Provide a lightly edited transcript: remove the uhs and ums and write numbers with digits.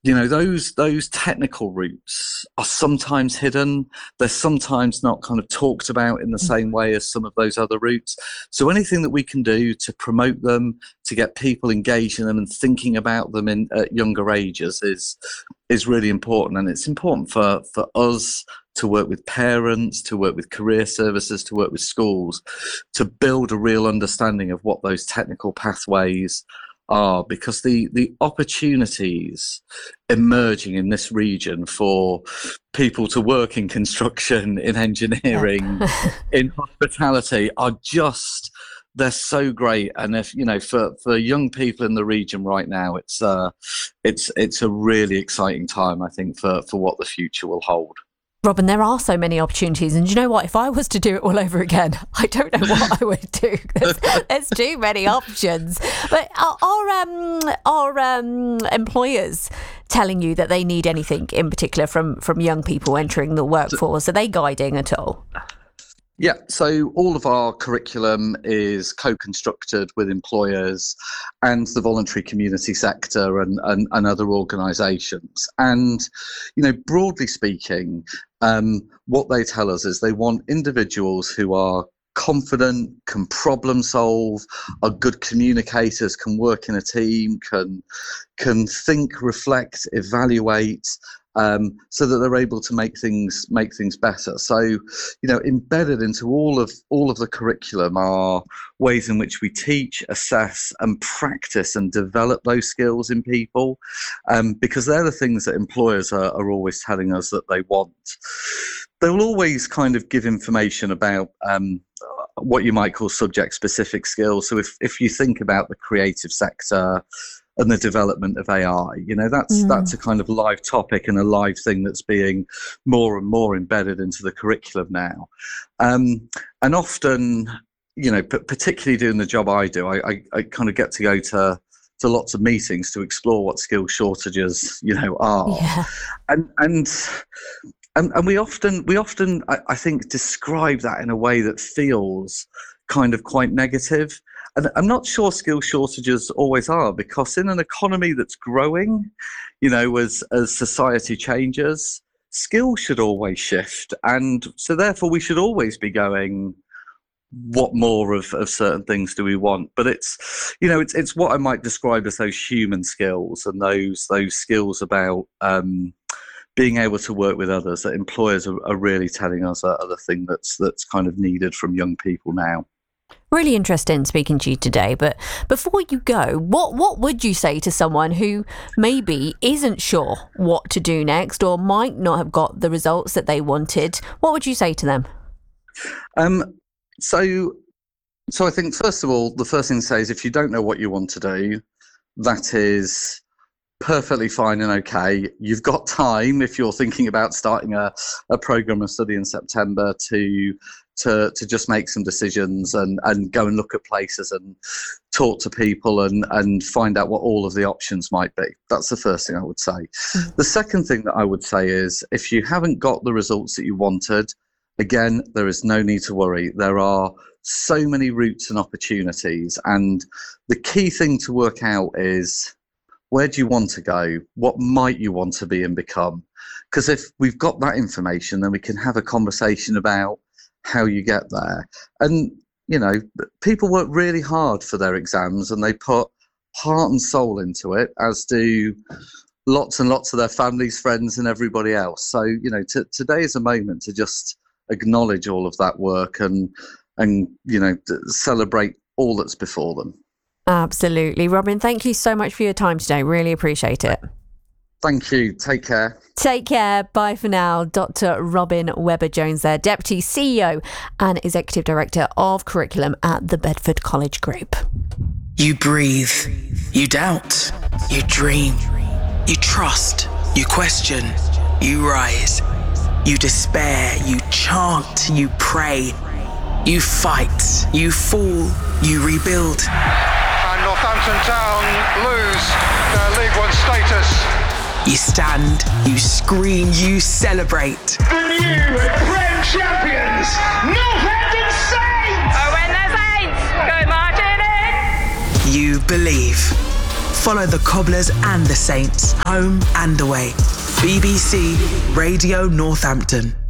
those technical routes are sometimes hidden. They're sometimes not kind of talked about in the same way as some of those other routes. So anything that we can do to promote them, to get people engaged in them and thinking about them at younger ages is really important. And it's important for us to work with parents, to work with career services, to work with schools, to build a real understanding of what those technical pathways are, because the opportunities emerging in this region for people to work in construction, in engineering, in hospitality they're so great. And if for young people in the region right now, it's a really exciting time, I think, for what the future will hold. Robin, there are so many opportunities, and you know what? If I was to do it all over again, I don't know what I would do. There's too many options. But are employers telling you that they need anything in particular from young people entering the workforce? Are they guiding at all? Yeah, so all of our curriculum is co-constructed with employers and the voluntary community sector and other organisations. And, broadly speaking, what they tell us is they want individuals who are confident, can problem solve, are good communicators, can work in a team, can think, reflect, evaluate, so that they're able to make things better. So, embedded into all of the curriculum are ways in which we teach, assess, and practice and develop those skills in people, because they're the things that employers are always telling us that they want. They will always kind of give information about what you might call subject-specific skills. So if you think about the creative sector and the development of AI, that's a kind of live topic and a live thing that's being more and more embedded into the curriculum now. And often, particularly doing the job I do, I kind of get to go to lots of meetings to explore what skill shortages, are. Yeah. And we often, I think, describe that in a way that feels kind of quite negative. And I'm not sure skill shortages always are, because in an economy that's growing, as society changes, skills should always shift. And so therefore we should always be going, what more of certain things do we want? But it's what I might describe as those human skills and those skills about being able to work with others that employers are really telling us are the thing that's kind of needed from young people now. Really interested in speaking to you today, but before you go, what would you say to someone who maybe isn't sure what to do next or might not have got the results that they wanted? What would you say to them? So I think, first of all, the first thing to say is if you don't know what you want to do, that is perfectly fine and okay. You've got time, if you're thinking about starting a programme of study in September, to just make some decisions and go and look at places and talk to people and find out what all of the options might be. That's the first thing I would say. Mm-hmm. The second thing that I would say is if you haven't got the results that you wanted, again, there is no need to worry. There are so many routes and opportunities, and the key thing to work out is, where do you want to go? What might you want to be and become? Because if we've got that information, then we can have a conversation about how you get there. And, people work really hard for their exams and they put heart and soul into it, as do lots and lots of their families, friends, and everybody else. So, today is a moment to just acknowledge all of that work and celebrate all that's before them. Absolutely. Robin, thank you so much for your time today. Really appreciate it. Thank you. Take care. Take care. Bye for now. Dr. Robin Webber-Jones there, Deputy CEO and Executive Director of Curriculum at the Bedford College Group. You breathe. You doubt. You dream. You trust. You question. You rise. You despair. You chant. You pray. You fight. You fall. You rebuild. And Northampton Town lose their League One status. You stand, you scream, you celebrate. The new Prem champions, Northampton Saints! Oh, when the Saints go marching in! You believe. Follow the Cobblers and the Saints, home and away. BBC Radio Northampton.